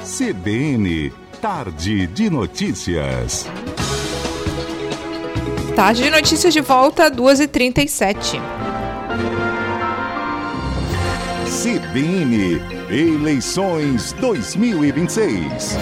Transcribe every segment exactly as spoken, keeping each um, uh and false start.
C B N, Tarde de Notícias. Tarde de Notícias de volta, duas e trinta e sete. C B N, eleições dois mil e vinte e seis.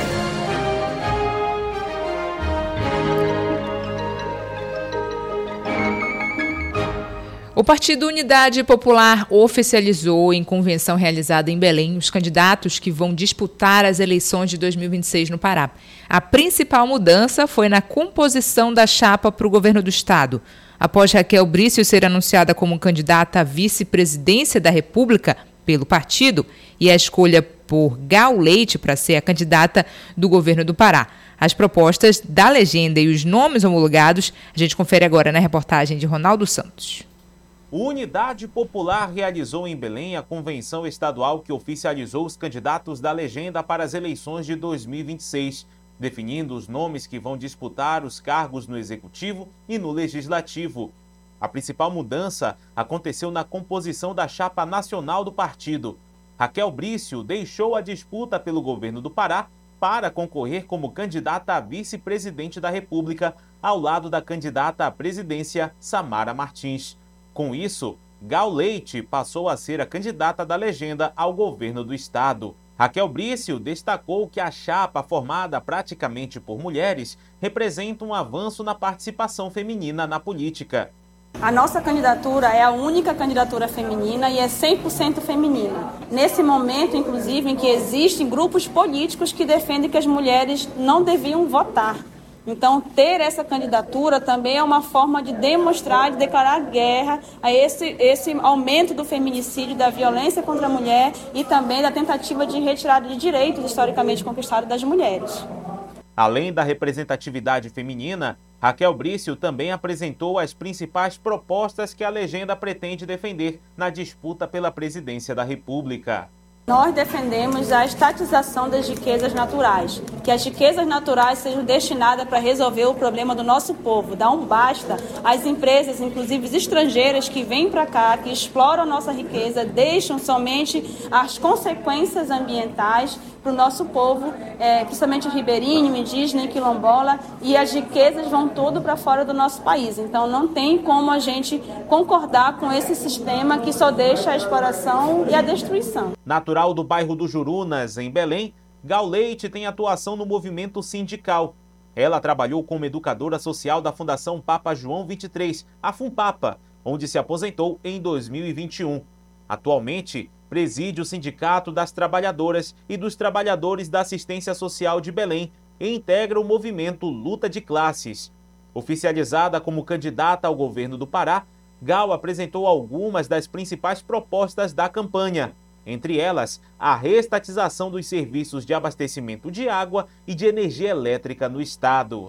O Partido Unidade Popular oficializou em convenção realizada em Belém os candidatos que vão disputar as eleições de dois mil e vinte e seis no Pará. A principal mudança foi na composição da chapa para o governo do estado. Após Raquel Brício ser anunciada como candidata à vice-presidência da República pelo partido e a escolha por Gal Leite para ser a candidata do governo do Pará. As propostas da legenda e os nomes homologados a gente confere agora na reportagem de Ronaldo Santos. O Unidade Popular realizou em Belém a convenção estadual que oficializou os candidatos da legenda para as eleições de dois mil e vinte e seis, definindo os nomes que vão disputar os cargos no Executivo e no Legislativo. A principal mudança aconteceu na composição da chapa nacional do partido. Raquel Brício deixou a disputa pelo governo do Pará para concorrer como candidata a vice-presidente da República, ao lado da candidata à presidência, Samara Martins. Com isso, Gal Leite passou a ser a candidata da legenda ao governo do estado. Raquel Brício destacou que a chapa, formada praticamente por mulheres, representa um avanço na participação feminina na política. A nossa candidatura é a única candidatura feminina e é cem por cento feminina. Nesse momento, inclusive, em que existem grupos políticos que defendem que as mulheres não deviam votar. Então, ter essa candidatura também é uma forma de demonstrar, de declarar guerra a esse, esse aumento do feminicídio, da violência contra a mulher e também da tentativa de retirada de direitos historicamente conquistados das mulheres. Além da representatividade feminina, Raquel Brício também apresentou as principais propostas que a legenda pretende defender na disputa pela presidência da República. Nós defendemos a estatização das riquezas naturais, que as riquezas naturais sejam destinadas para resolver o problema do nosso povo. Dá um basta às empresas, inclusive estrangeiras, que vêm para cá, que exploram a nossa riqueza, deixam somente as consequências ambientais para o nosso povo, é, principalmente ribeirinho, indígena e quilombola, e as riquezas vão tudo para fora do nosso país. Então não tem como a gente concordar com esse sistema que só deixa a exploração e a destruição. Natural do bairro do Jurunas, em Belém, Gal Leite tem atuação no movimento sindical. Ela trabalhou como educadora social da Fundação Papa João vinte e três, a FUNPAPA, onde se aposentou em dois mil e vinte e um. Atualmente, preside o Sindicato das Trabalhadoras e dos Trabalhadores da Assistência Social de Belém e integra o movimento Luta de Classes. Oficializada como candidata ao governo do Pará, Gal apresentou algumas das principais propostas da campanha, entre elas a reestatização dos serviços de abastecimento de água e de energia elétrica no estado.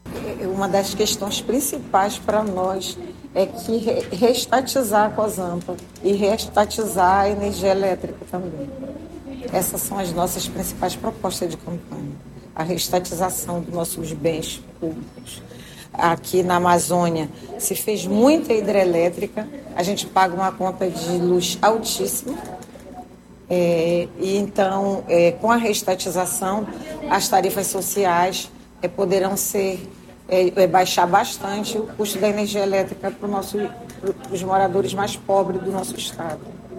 Uma das questões principais para nós é que reestatizar a COSAMPA e reestatizar a energia elétrica também. Essas são as nossas principais propostas de campanha. A reestatização dos nossos bens públicos. Aqui na Amazônia se fez muita hidrelétrica, a gente paga uma conta de luz altíssima. É, e então, é, com a reestatização, as tarifas sociais é, poderão ser É, é baixar bastante o custo da energia elétrica para nosso, os moradores mais pobres do nosso estado.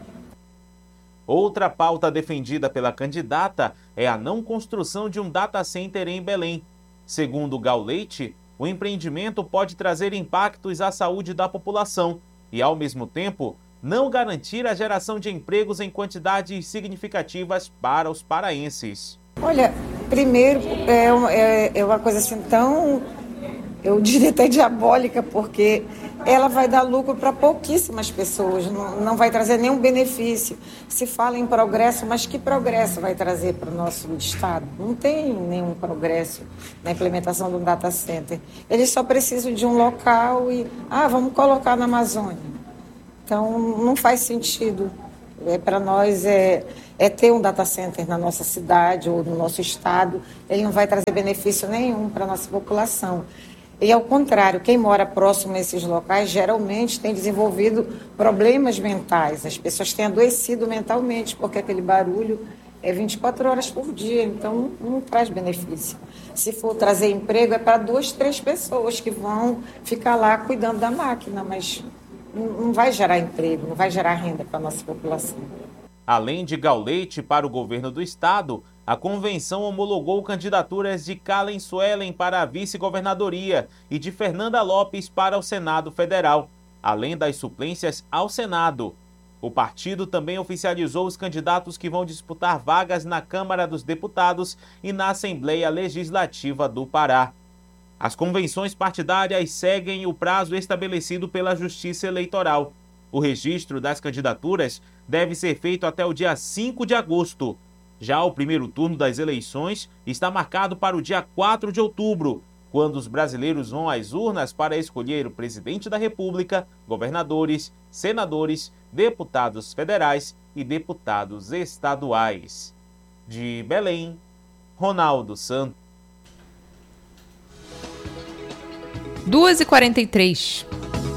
Outra pauta defendida pela candidata é a não construção de um data center em Belém. Segundo Gal Leite, o empreendimento pode trazer impactos à saúde da população e, ao mesmo tempo, não garantir a geração de empregos em quantidades significativas para os paraenses. Olha, primeiro, é, é, é uma coisa assim tão... eu diria até diabólica, porque ela vai dar lucro para pouquíssimas pessoas, não, não vai trazer nenhum benefício. Se fala em progresso, mas que progresso vai trazer para o nosso estado? Não tem nenhum progresso na implementação do data center. Eles só precisam de um local e, ah, vamos colocar na Amazônia. Então, não faz sentido. É, para nós, é, é ter um data center na nossa cidade ou no nosso estado, ele não vai trazer benefício nenhum para a nossa população. E, ao contrário, quem mora próximo a esses locais geralmente tem desenvolvido problemas mentais. As pessoas têm adoecido mentalmente porque aquele barulho é vinte e quatro horas por dia, então não traz benefício. Se for trazer emprego, é para duas, três pessoas que vão ficar lá cuidando da máquina, mas não vai gerar emprego, não vai gerar renda para a nossa população. Além de Gauleite para o governo do estado, a convenção homologou candidaturas de Kalen Suelen para a vice-governadoria e de Fernanda Lopes para o Senado Federal, além das suplências ao Senado. O partido também oficializou os candidatos que vão disputar vagas na Câmara dos Deputados e na Assembleia Legislativa do Pará. As convenções partidárias seguem o prazo estabelecido pela Justiça Eleitoral. O registro das candidaturas deve ser feito até o dia cinco de agosto. Já o primeiro turno das eleições está marcado para o dia quatro de outubro, quando os brasileiros vão às urnas para escolher o presidente da República, governadores, senadores, deputados federais e deputados estaduais. De Belém, Ronaldo Santos. duas e quarenta e três.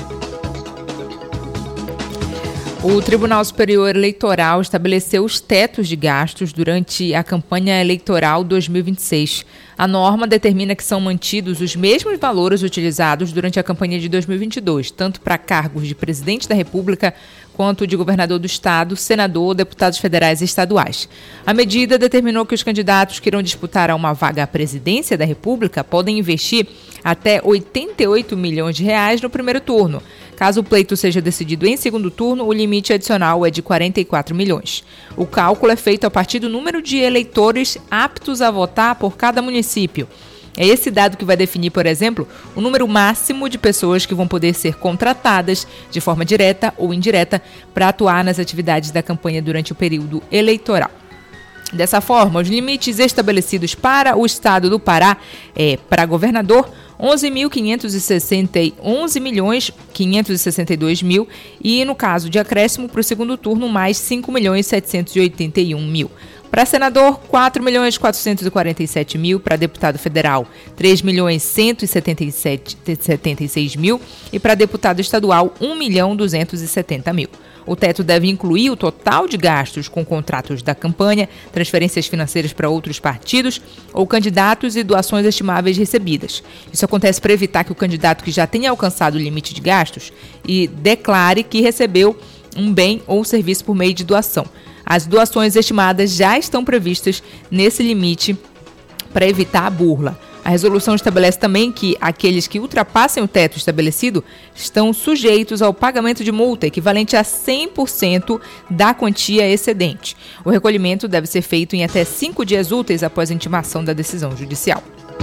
O Tribunal Superior Eleitoral estabeleceu os tetos de gastos durante a campanha eleitoral dois mil e vinte e seis. A norma determina que são mantidos os mesmos valores utilizados durante a campanha de dois mil e vinte e dois, tanto para cargos de presidente da República quanto de governador do estado, senador, deputados federais e estaduais. A medida determinou que os candidatos que irão disputar a uma vaga à presidência da República podem investir até oitenta e oito milhões de reais no primeiro turno. Caso o pleito seja decidido em segundo turno, o limite adicional é de quarenta e quatro milhões. O cálculo é feito a partir do número de eleitores aptos a votar por cada município. É esse dado que vai definir, por exemplo, o número máximo de pessoas que vão poder ser contratadas de forma direta ou indireta para atuar nas atividades da campanha durante o período eleitoral. Dessa forma, os limites estabelecidos para o estado do Pará é, para governador, onze milhões quinhentos e sessenta e dois mil e, no caso de acréscimo, para o segundo turno, mais cinco milhões setecentos e oitenta e um mil. Para senador, quatro milhões quatrocentos e quarenta e sete mil. Para deputado federal, três milhões cento e setenta e seis mil. E para deputado estadual, um milhão duzentos e setenta mil. O teto deve incluir o total de gastos com contratos da campanha, transferências financeiras para outros partidos ou candidatos e doações estimáveis recebidas. Isso acontece para evitar que o candidato que já tenha alcançado o limite de gastos e declare que recebeu um bem ou serviço por meio de doação. As doações estimadas já estão previstas nesse limite para evitar a burla. A resolução estabelece também que aqueles que ultrapassem o teto estabelecido estão sujeitos ao pagamento de multa equivalente a cem por cento da quantia excedente. O recolhimento deve ser feito em até cinco dias úteis após a intimação da decisão judicial.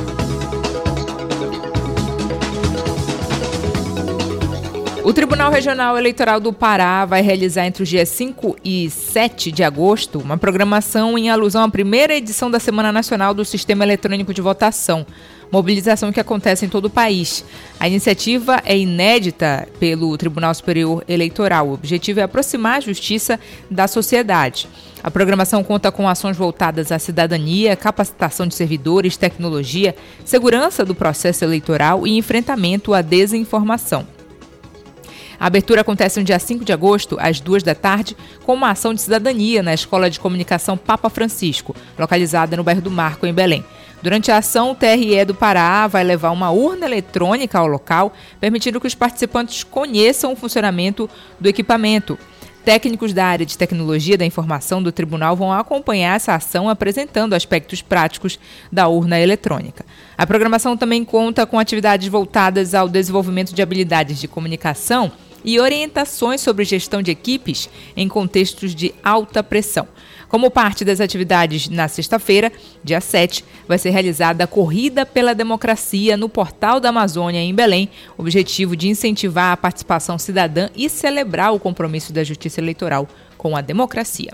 O Tribunal Regional Eleitoral do Pará vai realizar entre os dias cinco e sete de agosto uma programação em alusão à primeira edição da Semana Nacional do Sistema Eletrônico de Votação, mobilização que acontece em todo o país. A iniciativa é inédita pelo Tribunal Superior Eleitoral. O objetivo é aproximar a justiça da sociedade. A programação conta com ações voltadas à cidadania, capacitação de servidores, tecnologia, segurança do processo eleitoral e enfrentamento à desinformação. A abertura acontece no dia cinco de agosto, às duas da tarde, com uma ação de cidadania na Escola de Comunicação Papa Francisco, localizada no bairro do Marco, em Belém. Durante a ação, o T R E do Pará vai levar uma urna eletrônica ao local, permitindo que os participantes conheçam o funcionamento do equipamento. Técnicos da área de tecnologia da informação do tribunal vão acompanhar essa ação apresentando aspectos práticos da urna eletrônica. A programação também conta com atividades voltadas ao desenvolvimento de habilidades de comunicação e orientações sobre gestão de equipes em contextos de alta pressão. Como parte das atividades, na sexta-feira, dia sete, vai ser realizada a Corrida pela Democracia no Portal da Amazônia, em Belém, objetivo de incentivar a participação cidadã e celebrar o compromisso da Justiça Eleitoral com a democracia.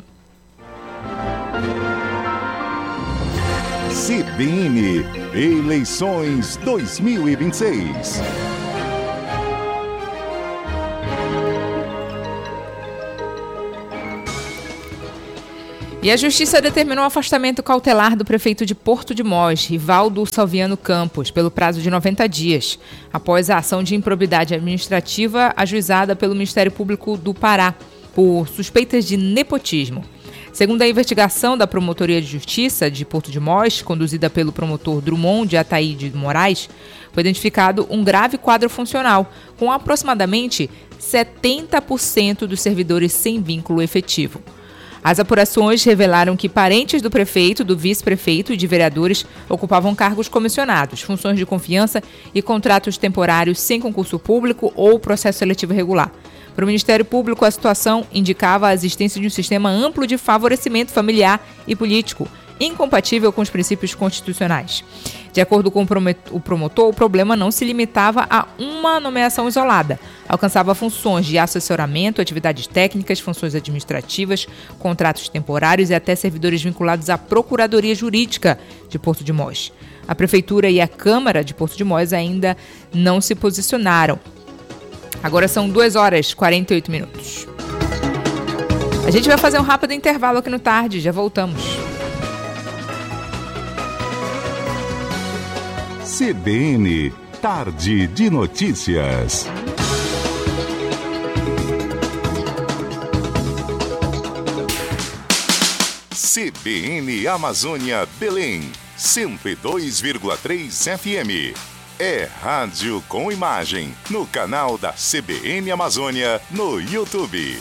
C B N Eleições dois mil e vinte e seis. E a Justiça determinou o afastamento cautelar do prefeito de Porto de Mós, Rivaldo Salviano Campos, pelo prazo de noventa dias, após a ação de improbidade administrativa ajuizada pelo Ministério Público do Pará, por suspeitas de nepotismo. Segundo a investigação da Promotoria de Justiça de Porto de Mós, conduzida pelo promotor Drummond de Ataíde Moraes, foi identificado um grave quadro funcional, com aproximadamente setenta por cento dos servidores sem vínculo efetivo. As apurações revelaram que parentes do prefeito, do vice-prefeito e de vereadores ocupavam cargos comissionados, funções de confiança e contratos temporários sem concurso público ou processo seletivo regular. Para o Ministério Público, a situação indicava a existência de um sistema amplo de favorecimento familiar e político, incompatível com os princípios constitucionais. De acordo com o promotor, o problema não se limitava a uma nomeação isolada. Alcançava funções de assessoramento, atividades técnicas, funções administrativas, contratos temporários e até servidores vinculados à Procuradoria Jurídica de Porto de Mós. A Prefeitura e a Câmara de Porto de Mós ainda não se posicionaram. Agora são duas horas e quarenta e oito minutos. A gente vai fazer um rápido intervalo aqui no Tarde, já voltamos. C B N, Tarde de Notícias. C B N Amazônia Belém, cento e dois vírgula três F M. É rádio com imagem, no canal da C B N Amazônia, no YouTube.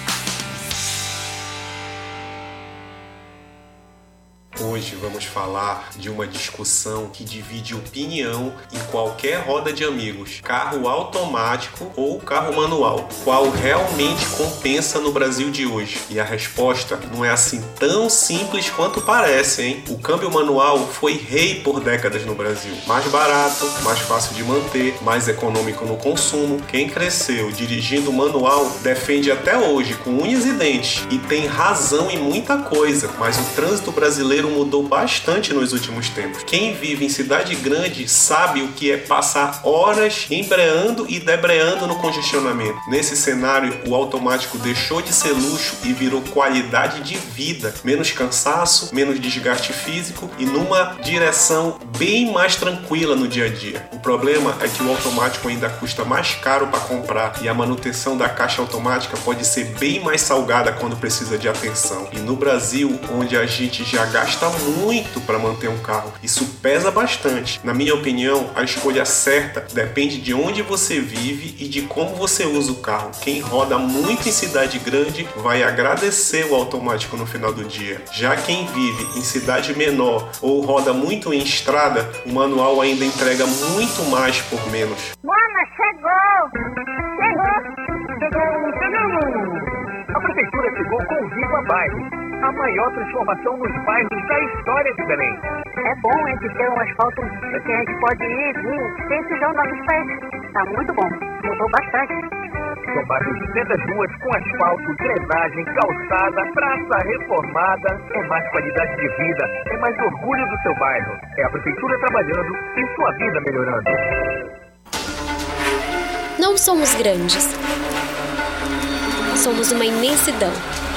Hoje vamos falar de uma discussão que divide opinião em qualquer roda de amigos: carro automático ou carro manual. Qual realmente compensa no Brasil de hoje? E a resposta não é assim tão simples quanto parece, hein? O câmbio manual foi rei por décadas no Brasil. Mais barato, mais fácil de manter, mais econômico no consumo. Quem cresceu dirigindo manual defende até hoje com unhas e dentes. E tem razão em muita coisa, mas o trânsito brasileiro mudou bastante nos últimos tempos. Quem vive em cidade grande sabe o que é passar horas embreando e debreando no congestionamento. Nesse cenário, o automático deixou de ser luxo e virou qualidade de vida. Menos cansaço, menos desgaste físico e numa direção bem mais tranquila no dia a dia. O problema é que o automático ainda custa mais caro para comprar e a manutenção da caixa automática pode ser bem mais salgada quando precisa de atenção. E no Brasil, onde a gente já gasta muito para manter um carro, isso pesa bastante. Na minha opinião, a escolha certa depende de onde você vive e de como você usa o carro. Quem roda muito em cidade grande vai agradecer o automático no final do dia. Já quem vive em cidade menor ou roda muito em estrada, o manual ainda entrega muito mais por menos. Mama, chegou! Chegou! Chegou! Chegou! A prefeitura chegou com o Viva Bairro, a maior transformação nos bairros da história de Belém. É bom, hein, de ter um asfalto que a gente pode ir, vir, sem sujar os nossos pés. Tá muito bom, mudou bastante. São mais de duzentas ruas com asfalto, drenagem, calçada, praça reformada. É mais qualidade de vida, é mais orgulho do seu bairro. É a prefeitura trabalhando e sua vida melhorando. Não somos grandes. Somos uma imensidão.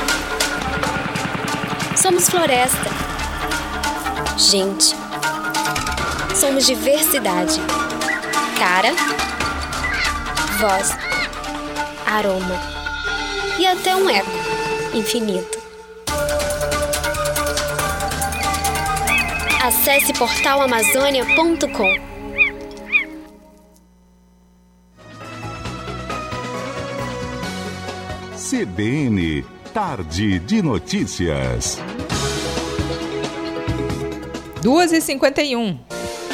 Somos floresta. Gente. Somos diversidade. Cara. Voz. Aroma. E até um eco infinito. Acesse portal amazônia ponto com. C B N, Tarde de Notícias. duas e cinquenta e um.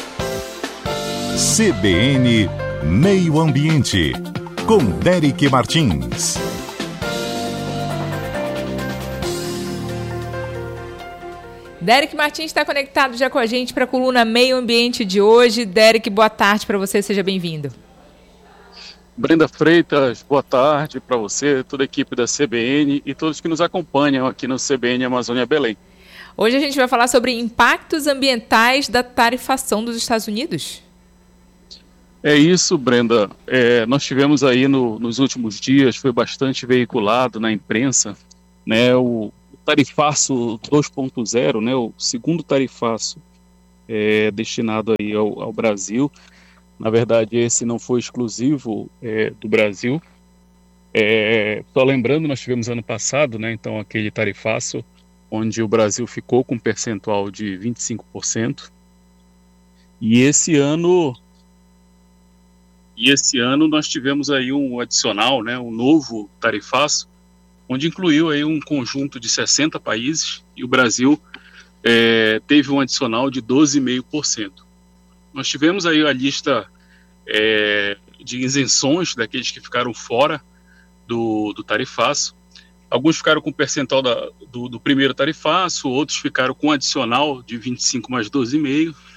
C B N Meio Ambiente, com Derek Martins. Derek Martins está conectado já com a gente para a coluna Meio Ambiente de hoje. Derek, boa tarde para você, seja bem-vindo. Brenda Freitas, boa tarde para você, toda a equipe da C B N e todos que nos acompanham aqui no C B N Amazônia Belém. Hoje a gente vai falar sobre impactos ambientais da tarifação dos Estados Unidos. É isso, Brenda. É, nós tivemos aí no, nos últimos dias, foi bastante veiculado na imprensa, né, o tarifaço dois ponto zero, né, o segundo tarifaço é, destinado aí ao, ao Brasil. Na verdade, esse não foi exclusivo é, do Brasil. É, só lembrando, nós tivemos ano passado, né, então aquele tarifaço onde o Brasil ficou com um percentual de vinte e cinco por cento. E esse ano, e esse ano nós tivemos aí um adicional, né, um novo tarifaço, onde incluiu aí um conjunto de sessenta países, e o Brasil é, teve um adicional de doze vírgula cinco por cento. Nós tivemos aí a lista é, de isenções daqueles que ficaram fora do, do tarifaço. Alguns ficaram com o percentual da, do, do primeiro tarifaço, outros ficaram com adicional de vinte e cinco mais doze vírgula cinco,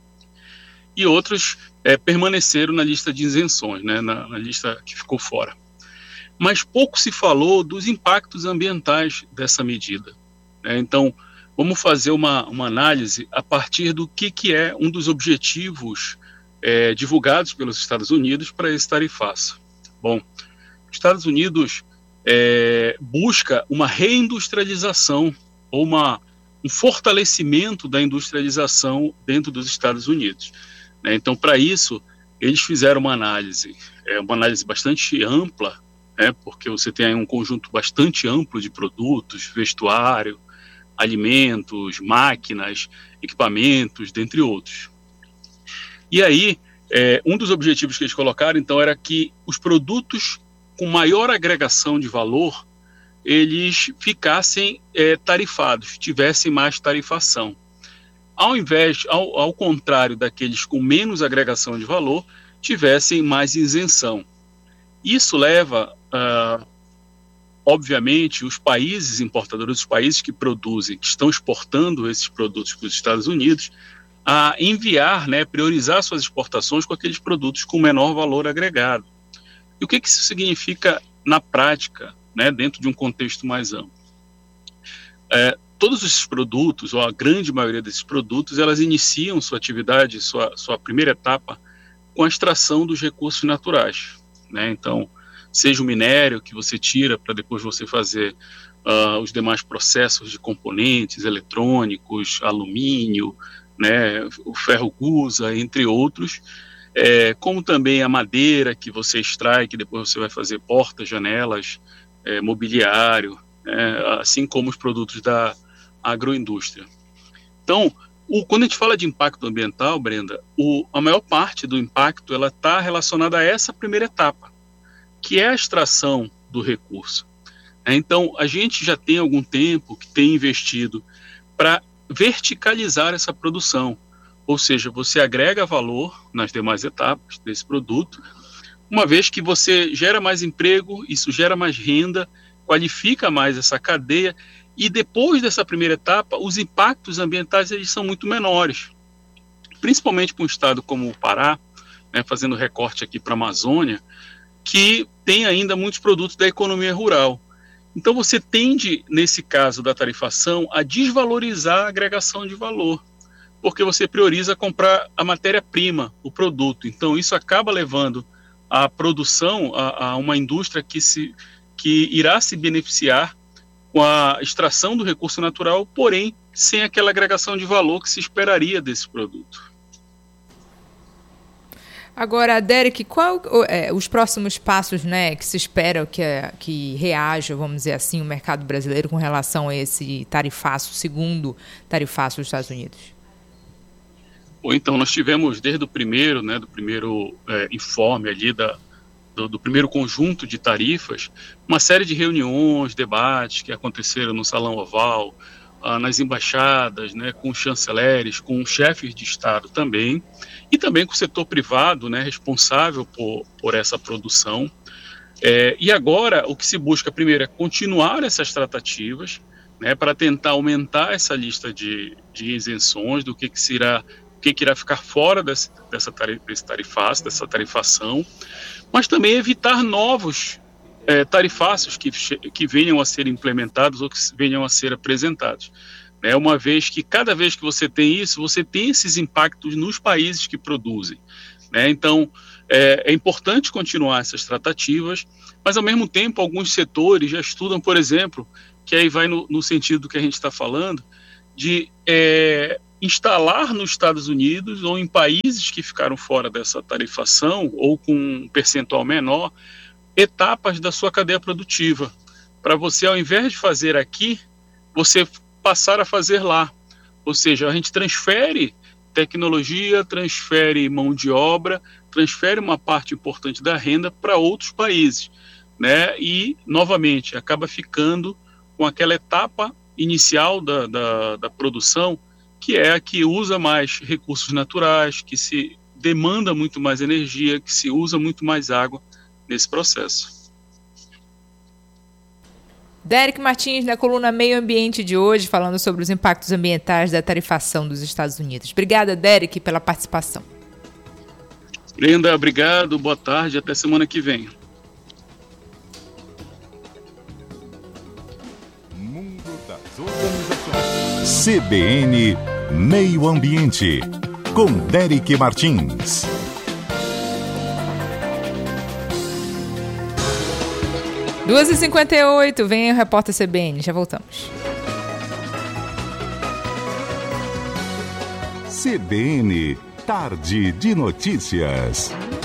e outros é, permaneceram na lista de isenções, né, na, na lista que ficou fora. Mas pouco se falou dos impactos ambientais dessa medida, né? Então, vamos fazer uma, uma análise a partir do que, que é um dos objetivos é, divulgados pelos Estados Unidos para esse tarifaço. Bom, os Estados Unidos é, busca uma reindustrialização ou uma, um fortalecimento da industrialização dentro dos Estados Unidos, né? Então, para isso, eles fizeram uma análise, é, uma análise bastante ampla, né, porque você tem aí um conjunto bastante amplo de produtos, vestuário, alimentos, máquinas, equipamentos, dentre outros. E aí, é, um dos objetivos que eles colocaram, então, era que os produtos com maior agregação de valor, eles ficassem é, tarifados, tivessem mais tarifação. Ao invés, ao, ao contrário daqueles com menos agregação de valor, tivessem mais isenção. Isso leva, uh, obviamente, os países importadores, os países que produzem, que estão exportando esses produtos para os Estados Unidos, a enviar, né, priorizar suas exportações com aqueles produtos com menor valor agregado. E o que, que isso significa na prática, né, dentro de um contexto mais amplo? É, todos esses produtos, ou a grande maioria desses produtos, elas iniciam sua atividade, sua, sua primeira etapa, com a extração dos recursos naturais, né? Então, seja o minério que você tira para depois você fazer uh, os demais processos de componentes eletrônicos, alumínio, né, o ferro gusa, entre outros, é, como também a madeira que você extrai, que depois você vai fazer portas, janelas, é, mobiliário, é, assim como os produtos da agroindústria. Então, o, quando a gente fala de impacto ambiental, Brenda, o, a maior parte do impacto ela está relacionada a essa primeira etapa, que é a extração do recurso. Então, a gente já tem algum tempo que tem investido para verticalizar essa produção, ou seja, você agrega valor nas demais etapas desse produto, uma vez que você gera mais emprego, isso gera mais renda, qualifica mais essa cadeia, e depois dessa primeira etapa, os impactos ambientais eles são muito menores, principalmente para um estado como o Pará, né, fazendo recorte aqui para a Amazônia, que tem ainda muitos produtos da economia rural. Então você tende, nesse caso da tarifação, a desvalorizar a agregação de valor, porque você prioriza comprar a matéria-prima, o produto. Então isso acaba levando a produção a, a uma indústria que, se, que irá se beneficiar com a extração do recurso natural, porém sem aquela agregação de valor que se esperaria desse produto. Agora, Derek, qual é, os próximos passos, né, que se espera que, que reaja, vamos dizer assim, o mercado brasileiro com relação a esse tarifaço, segundo tarifaço dos Estados Unidos? Bom, então, nós tivemos desde o primeiro, né, do primeiro é, informe ali, da, do, do primeiro conjunto de tarifas, uma série de reuniões, debates que aconteceram no Salão Oval, ah, nas embaixadas, né, com chanceleres, com chefes de Estado também, e também com o setor privado, né, responsável por, por essa produção. É, e agora o que se busca primeiro é continuar essas tratativas, né, para tentar aumentar essa lista de, de isenções, do que, que, será, que, que irá ficar fora desse, dessa tarif, desse tarifaço, dessa tarifação, mas também evitar novos é, tarifaços que, que venham a ser implementados ou que venham a ser apresentados. É uma vez que cada vez que você tem isso, você tem esses impactos nos países que produzem, né? Então, é, é importante continuar essas tratativas, mas ao mesmo tempo alguns setores já estudam, por exemplo, que aí vai no, no sentido do que a gente está falando, de é, instalar nos Estados Unidos ou em países que ficaram fora dessa tarifação ou com um percentual menor, etapas da sua cadeia produtiva, para você, ao invés de fazer aqui, você passar a fazer lá. Ou seja, a gente transfere tecnologia, transfere mão de obra, transfere uma parte importante da renda para outros países, né? E, novamente, acaba ficando com aquela etapa inicial da, da, da produção, que é a que usa mais recursos naturais, que se demanda muito mais energia, que se usa muito mais água nesse processo. Derek Martins, na coluna Meio Ambiente de hoje, falando sobre os impactos ambientais da tarifação dos Estados Unidos. Obrigada, Derek, pela participação. Brenda, obrigado, boa tarde, até semana que vem. Mundo das Organizações. C B N Meio Ambiente, com Derek Martins. duas e cinquenta e oito, vem o repórter C B N, já voltamos. C B N, Tarde de Notícias.